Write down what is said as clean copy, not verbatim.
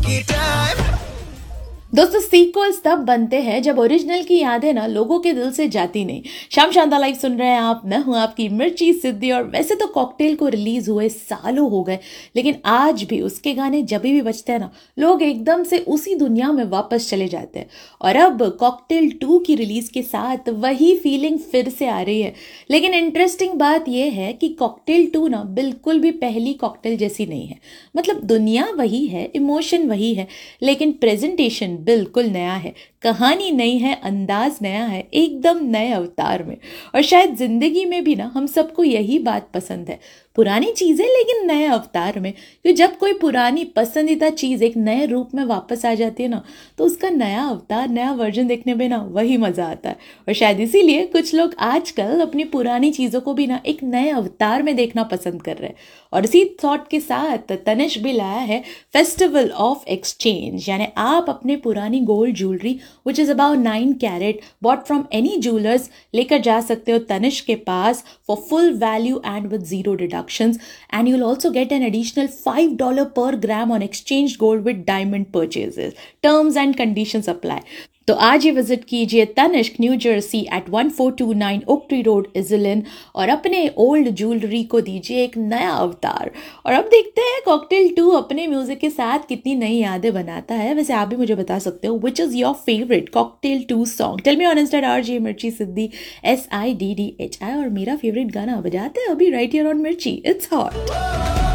दोस्तों सीक्वल्स तब बनते हैं जब ओरिजिनल की यादें ना लोगों के दिल से जाती नहीं। शाम शांता लाइव सुन रहे हैं आप, मैं हूं आपकी मिर्ची सिद्धि। और वैसे तो कॉकटेल को रिलीज हुए सालों हो गए, लेकिन आज भी उसके गाने जब भी बजते हैं ना, लोग एकदम से उसी दुनिया में वापस चले जाते हैं। और अब कॉकटेल 2 की रिलीज के साथ वही फीलिंग फिर से आ रही है। लेकिन इंटरेस्टिंग बात यह है कि कॉकटेल 2 ना बिल्कुल भी पहली कॉकटेल जैसी नहीं है। मतलब दुनिया वही है, इमोशन वही है, लेकिन प्रेजेंटेशन बिल्कुल नया है, कहानी नई है, अंदाज नया है, एकदम नए अवतार में। और शायद जिंदगी में भी ना हम सबको यही बात पसंद है, पुरानी चीजें लेकिन नए अवतार में। क्योंकि जब कोई पुरानी पसंदीदा चीज एक नए रूप में वापस आ जाती है ना, तो उसका नया अवतार, नया वर्जन देखने में ना वही मजा आता है। और शायद इसीलिए कुछ लोग आजकल अपनी पुरानी चीजों को भी ना एक नए अवतार में देखना पसंद कर रहे हैं। और इसी थॉट के साथ तनिष्क भी लाया है फेस्टिवल ऑफ एक्सचेंज, यानी आप अपने पुरानी gold jewellery which is about 9 carat bought from any jewellers लेकर जा सकते हो तनिष्क के पास for full value and with zero deductions, and you'll also get an additional $5 per gram on exchange gold with diamond purchases. Terms and conditions apply. तो आज ही visit कीजिए Tanishq new Jersey eight 1429 oak tree road इजलिन और अपने old jewellery को दीजिए एक नया अवतार। और अब देखते हैं कॉकटेल 2 अपने म्यूजिक के साथ कितनी नई यादें बनाता है। वैसे आप भी मुझे बता सकते हो which is your favourite cocktail 2 song. Tell me on Insta RJ मिर्ची सिद्धि SIDDHI। और मेरा फेवरेट गाना बजाते हैं अभी राइट हियर ऑन मिर्ची, इट्स हॉट।